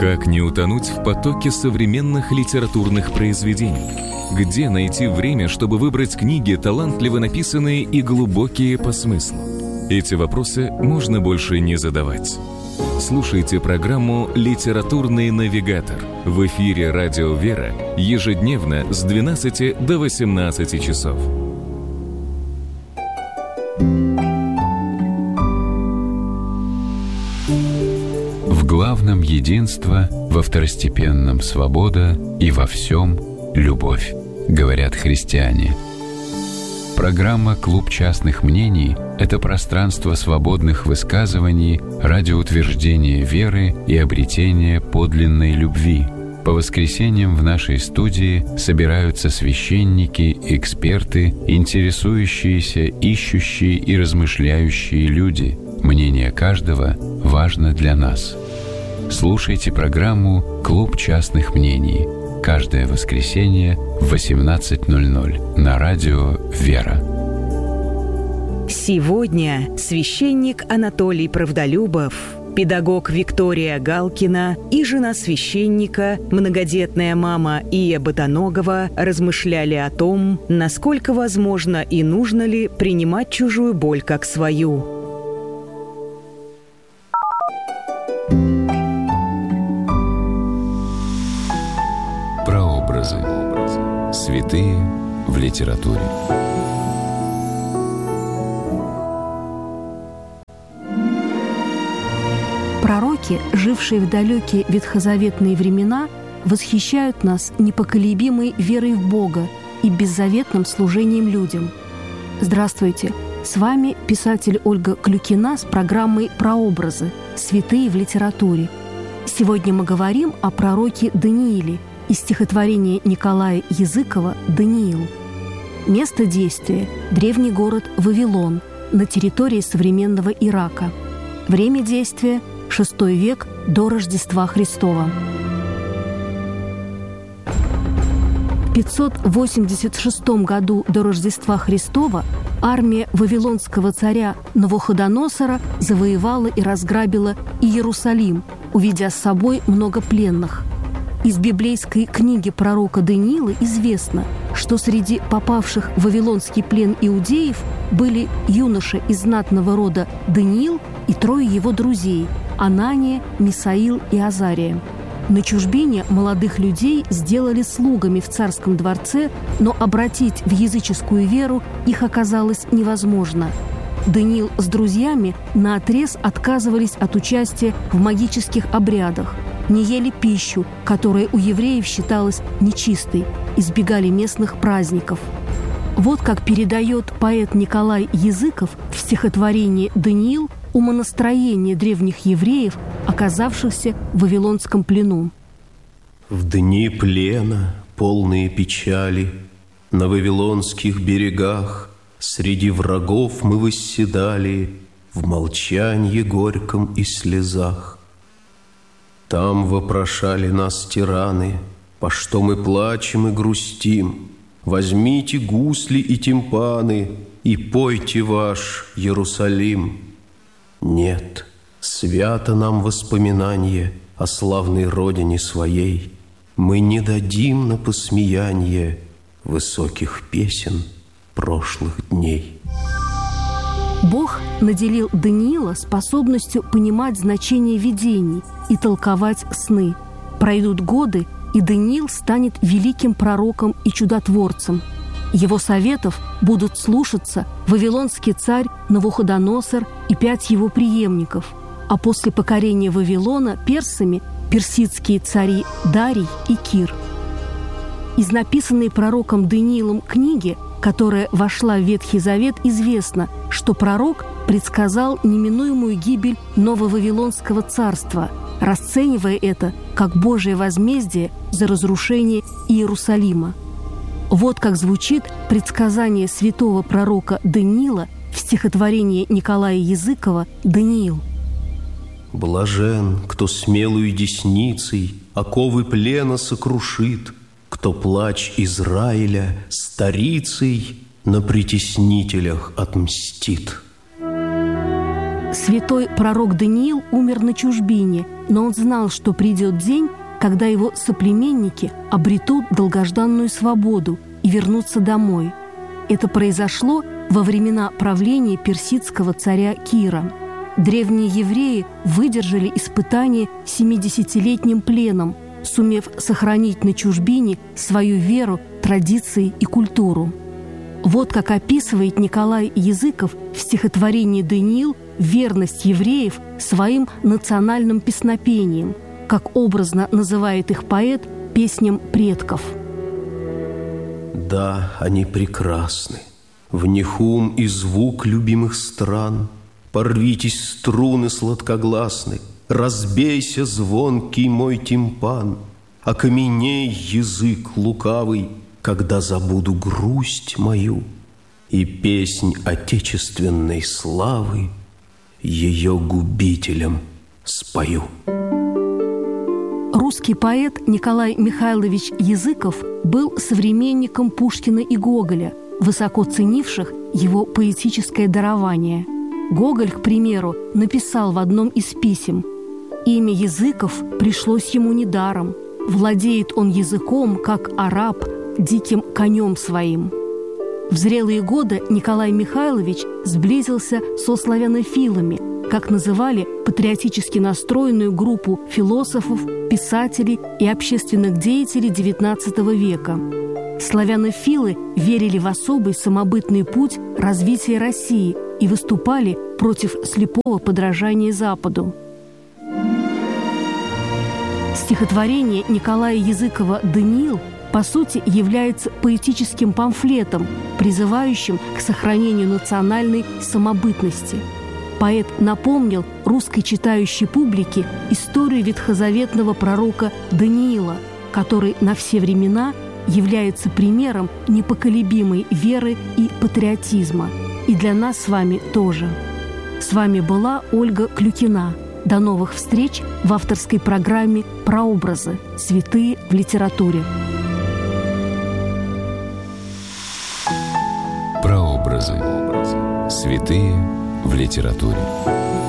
Как не утонуть в потоке современных литературных произведений? Где найти время, чтобы выбрать книги, талантливо написанные и глубокие по смыслу? Эти вопросы можно больше не задавать. Слушайте программу «Литературный навигатор» в эфире «Радио Вера» ежедневно с 12 до 18 часов. В главном единство, во второстепенном свобода и во всем любовь, говорят христиане. Программа «Клуб частных мнений» — это пространство свободных высказываний ради утверждения веры и обретения подлинной любви. По воскресеньям в нашей студии собираются священники, эксперты, интересующиеся, ищущие и размышляющие люди. Мнение каждого важно для нас. Слушайте программу «Клуб частных мнений» каждое воскресенье в 18:00 на радио «Вера». Сегодня священник Анатолий Правдолюбов, педагог Виктория Галкина и жена священника, многодетная мама Ия Ботаногова размышляли о том, насколько возможно и нужно ли принимать чужую боль как свою. Прообразы. Святые в литературе. Пророки, жившие в далекие ветхозаветные времена, восхищают нас непоколебимой верой в Бога и беззаветным служением людям. Здравствуйте! С вами писатель Ольга Клюкина с программой «Прообразы. Святые в литературе». Сегодня мы говорим о пророке Данииле из стихотворения Николая Языкова «Даниил». Место действия – древний город Вавилон на территории современного Ирака. Время действия – VI век до Рождества Христова. В 586 году до Рождества Христова армия вавилонского царя Навуходоносора завоевала и разграбила Иерусалим, уведя с собой много пленных. Из библейской книги пророка Даниила известно, что среди попавших в вавилонский плен иудеев были юноша из знатного рода Даниил и 3 его друзей – Анания, Мисаил и Азария. На чужбине молодых людей сделали слугами в царском дворце, но обратить в языческую веру их оказалось невозможно. Даниил с друзьями наотрез отказывались от участия в магических обрядах, не ели пищу, которая у евреев считалась нечистой, избегали местных праздников. Вот как передает поэт Николай Языков в стихотворении «Даниил» умонастроение древних евреев, оказавшихся в вавилонском плену. В дни плена, полные печали, на вавилонских берегах среди врагов мы восседали в молчанье горьком и слезах. Там вопрошали нас тираны, по что мы плачем и грустим. Возьмите гусли и тимпаны и пойте ваш Иерусалим. Нет, свято нам воспоминание о славной родине своей. Мы не дадим на посмеяние высоких песен прошлых дней. Бог наделил Даниила способностью понимать значение видений и толковать сны. Пройдут годы, и Даниил станет великим пророком и чудотворцем. Его советов будут слушаться вавилонский царь Навуходоносор и 5 его преемников, а после покорения Вавилона персами – персидские цари Дарий и Кир. Из написанной пророком Даниилом книги, которая вошла в Ветхий Завет, известно, что пророк предсказал неминуемую гибель Нововавилонского царства, расценивая это как Божие возмездие за разрушение Иерусалима. Вот как звучит предсказание святого пророка Даниила в стихотворении Николая Языкова «Даниил». «Блажен, кто смелую десницей оковы плена сокрушит, кто плач Израиля старицей на притеснителях отмстит». Святой пророк Даниил умер на чужбине, но он знал, что придет день, когда его соплеменники обретут долгожданную свободу и вернутся домой. Это произошло во времена правления персидского царя Кира. Древние евреи выдержали испытание 70-летним пленом, сумев сохранить на чужбине свою веру, традиции и культуру. Вот как описывает Николай Языков в стихотворении «Даниил» верность евреев своим национальным песнопением, как образно называет их поэт, песням предков. Да, они прекрасны, в них ум и звук любимых стран. Порвитесь струны сладкогласны, разбейся звонкий мой тимпан. Окаменей язык лукавый, когда забуду грусть мою, и песнь отечественной славы ее губителям спою. Русский поэт Николай Михайлович Языков был современником Пушкина и Гоголя, высоко ценивших его поэтическое дарование. Гоголь, к примеру, написал в одном из писем: «Имя Языков пришлось ему недаром. Владеет он языком, как араб, диким конем своим». В зрелые годы Николай Михайлович сблизился со славянофилами, как называли патриотически настроенную группу философов, писателей и общественных деятелей XIX века. Славянофилы верили в особый самобытный путь развития России и выступали против слепого подражания Западу. Стихотворение Николая Языкова «Даниил» по сути является поэтическим памфлетом, призывающим к сохранению национальной самобытности. Поэт напомнил русской читающей публике историю ветхозаветного пророка Даниила, который на все времена является примером непоколебимой веры и патриотизма. И для нас с вами тоже. С вами была Ольга Клюкина. До новых встреч в авторской программе «Прообразы. Святые в литературе». Прообразы. Святые в литературе.